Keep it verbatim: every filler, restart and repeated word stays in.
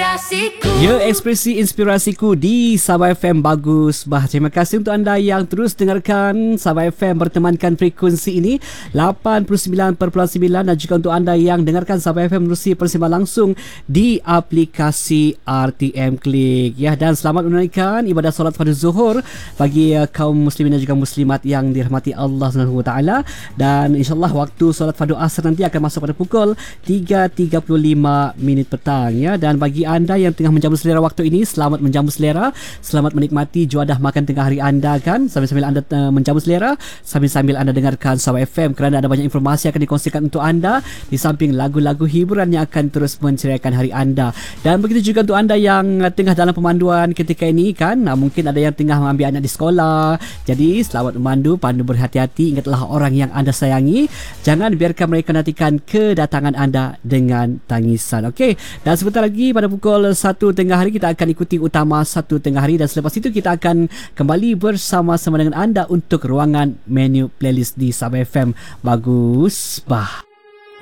inspirasiku. Ya, ekspresi inspirasiku di Sabah F M. Bagus bah. Terima kasih untuk anda yang terus dengarkan Sabah F M, bertemankan frekuensi ini lapan puluh sembilan perpuluhan sembilan, dan juga untuk anda yang dengarkan Sabah F M menerusi persembahan langsung di aplikasi R T M Klik. Ya, dan selamat menunaikan ibadah solat fardu zuhur bagi uh, kaum muslimin dan juga muslimat yang dirahmati Allah Subhanahu Wa Taala. Dan insya-Allah waktu solat fardu asar nanti akan masuk pada pukul tiga tiga puluh lima minit petang, ya. Dan bagi anda yang tengah menjamu selera waktu ini, selamat menjamu selera, selamat menikmati juadah makan tengah hari anda, kan, sambil-sambil anda uh, menjamu selera, sambil-sambil anda dengarkan Sabah F M, kerana ada banyak informasi yang akan dikongsikan untuk anda di samping lagu-lagu hiburan yang akan terus menceriakan hari anda. Dan begitu juga untuk anda yang uh, tengah dalam pemanduan ketika ini, kan, uh, mungkin ada yang tengah mengambil anak di sekolah, jadi selamat memandu, pandu berhati-hati, ingatlah orang yang anda sayangi, jangan biarkan mereka nantikan kedatangan anda dengan tangisan. Okey, dan sebentar lagi pada pukul satu tengah hari kita akan ikuti utama satu tengah hari, dan selepas itu kita akan kembali bersama-sama dengan anda untuk ruangan menu playlist di Sabah F M. Bagus bah.